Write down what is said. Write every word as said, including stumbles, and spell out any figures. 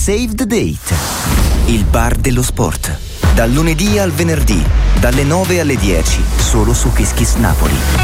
Save the Date, il bar dello sport. Dal lunedì al venerdì, dalle nove alle dieci, solo su Kiss Kiss Napoli.